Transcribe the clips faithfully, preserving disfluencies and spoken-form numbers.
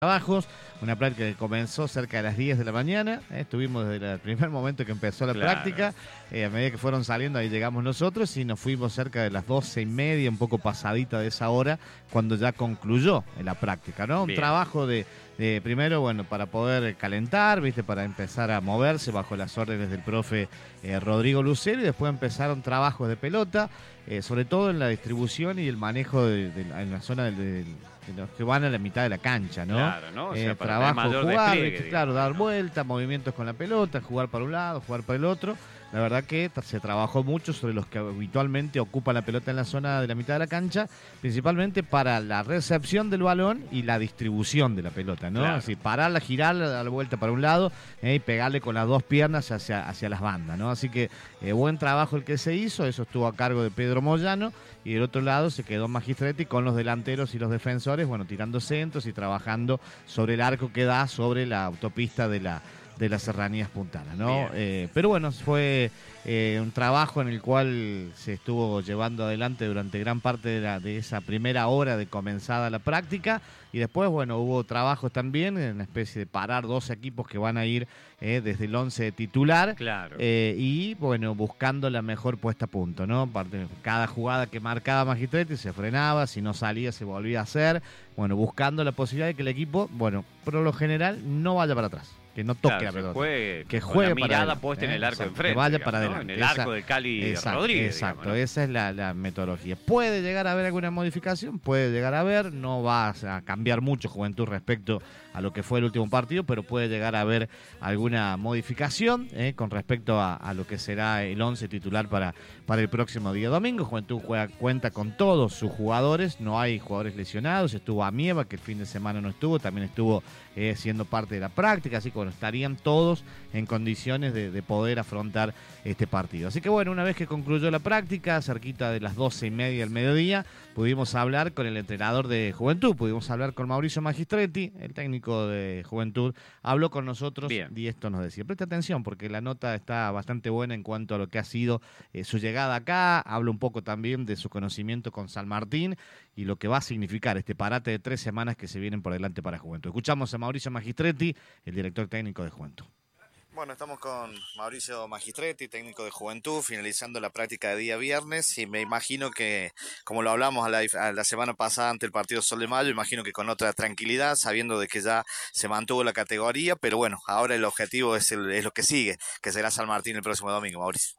trabajos, una práctica que comenzó cerca de las diez de la mañana, ¿eh? Estuvimos desde el primer momento que empezó la Claro. práctica, eh, a medida que fueron saliendo ahí llegamos nosotros y nos fuimos cerca de las doce y media, un poco pasadita de esa hora, cuando ya concluyó la práctica, ¿no? Un Bien. trabajo de, de, primero, bueno, para poder calentar, ¿viste? Para empezar a moverse bajo las órdenes del profe eh, Rodrigo Lucero, y después empezaron trabajos de pelota, eh, sobre todo en la distribución y el manejo de, de, de, en la zona del... del de los que van a la mitad de la cancha, ¿no? Claro, ¿no? O sea, eh, para trabajo, tener mayor jugar, despliegue, ¿viste? Claro, digamos, dar ¿no? vueltas, movimientos con la pelota, jugar para un lado, jugar para el otro. La verdad que se trabajó mucho sobre los que habitualmente ocupan la pelota en la zona de la mitad de la cancha, principalmente para la recepción del balón y la distribución de la pelota, ¿no? Claro. Así, pararla, girarla, dar vuelta para un lado eh, y pegarle con las dos piernas hacia, hacia las bandas, ¿no? Así que eh, buen trabajo el que se hizo, eso estuvo a cargo de Pedro Moyano, y del otro lado se quedó Magistretti con los delanteros y los defensores, bueno, tirando centros y trabajando sobre el arco que da sobre la autopista de la de las Serranías Puntanas, ¿no? Eh, pero bueno, fue eh, un trabajo en el cual se estuvo llevando adelante durante gran parte de, la, de esa primera hora de comenzada la práctica, y después, bueno, hubo trabajos también en una especie de parar dos equipos que van a ir eh, desde el once titular, Claro. eh, y bueno, buscando la mejor puesta a punto, ¿no? Parte, cada jugada que marcaba Magistretti se frenaba, si no salía se volvía a hacer, bueno, buscando la posibilidad de que el equipo, bueno, por lo general no vaya para atrás, que no toque Claro, la que pelota, juegue que con juegue la para mirada adelante, puesta en ¿eh? el arco Exacto, enfrente, que vaya digamos, para ¿no? adelante. En el Esa- arco de Cali exacto, Rodríguez, exacto, digamos, ¿no? esa es la, la metodología. Puede llegar a haber alguna modificación, puede llegar a haber, no va a cambiar mucho Juventud respecto a lo que fue el último partido, pero puede llegar a haber alguna modificación eh, con respecto a, a lo que será el once titular para, para el próximo día domingo. Juventud juega, cuenta con todos sus jugadores, no hay jugadores lesionados, estuvo Amieva, que el fin de semana no estuvo, también estuvo eh, siendo parte de la práctica, así que bueno, estarían todos en condiciones de, de poder afrontar este partido. Así que bueno, una vez que concluyó la práctica, cerquita de las doce y media del mediodía, pudimos hablar con el entrenador de Juventud, pudimos hablar con Mauricio Magistretti, el técnico de Juventud, habló con nosotros. Bien. Y esto nos decía. Presta atención porque la nota está bastante buena en cuanto a lo que ha sido eh, su llegada acá, habla un poco también de su conocimiento con San Martín y lo que va a significar este parate de tres semanas que se vienen por delante para Juventud. Escuchamos a Mauricio Magistretti, el director técnico de Juventud. Bueno, estamos con Mauricio Magistretti, técnico de Juventud, finalizando la práctica de día viernes, y me imagino que, como lo hablamos a la, a la semana pasada ante el partido Sol de Mayo, imagino que con otra tranquilidad, sabiendo de que ya se mantuvo la categoría, pero bueno, ahora el objetivo es, el, es lo que sigue, que será San Martín el próximo domingo, Mauricio.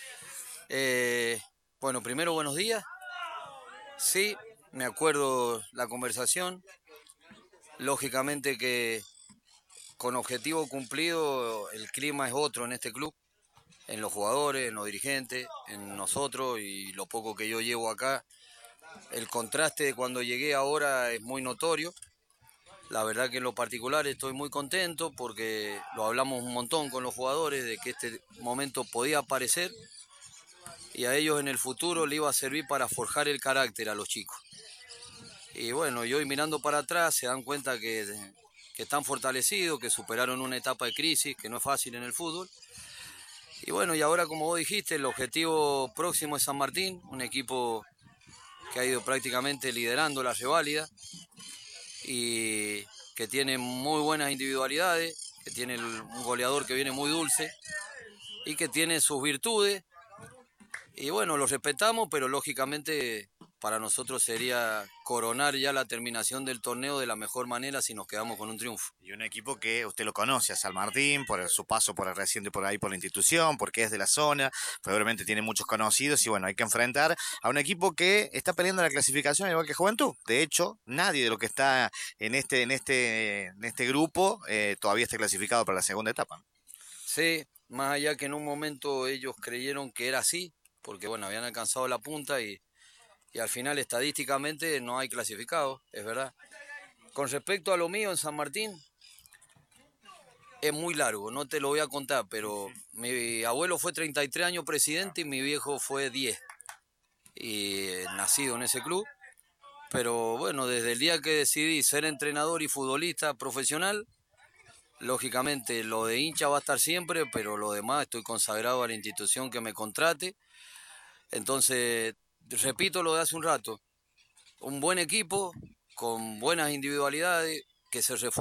Eh, bueno, primero buenos días. Sí, me acuerdo la conversación. Lógicamente que con objetivo cumplido el clima es otro en este club, en los jugadores, en los dirigentes, en nosotros y lo poco que yo llevo acá. El contraste de cuando llegué ahora es muy notorio. La verdad que en lo particular estoy muy contento porque lo hablamos un montón con los jugadores de que este momento podía aparecer y a ellos en el futuro le iba a servir para forjar el carácter a los chicos. Y bueno, y hoy mirando para atrás se dan cuenta que, que están fortalecidos, que superaron una etapa de crisis, que no es fácil en el fútbol. Y bueno, y ahora como vos dijiste, el objetivo próximo es San Martín, un equipo que ha ido prácticamente liderando la reválida y que tiene muy buenas individualidades, que tiene un goleador que viene muy dulce y que tiene sus virtudes. Y bueno, lo respetamos, pero lógicamente para nosotros sería coronar ya la terminación del torneo de la mejor manera si nos quedamos con un triunfo. Y un equipo que usted lo conoce, a San Martín, por su paso por el reciente por ahí por la institución, porque es de la zona, probablemente tiene muchos conocidos, y bueno, hay que enfrentar a un equipo que está peleando la clasificación igual que Juventud. De hecho, nadie de lo que está en este, en este, en este grupo eh, todavía está clasificado para la segunda etapa. Sí, más allá que en un momento ellos creyeron que era así, porque bueno, habían alcanzado la punta y, y al final estadísticamente no hay clasificados, es verdad. Con respecto a lo mío en San Martín, es muy largo, no te lo voy a contar, pero mi abuelo fue treinta y tres años presidente y mi viejo fue diez, y eh, nacido en ese club. Pero bueno, desde el día que decidí ser entrenador y futbolista profesional, lógicamente lo de hincha va a estar siempre, pero lo demás estoy consagrado a la institución que me contrate. Entonces, repito lo de hace un rato, un buen equipo, con buenas individualidades, que se refuerce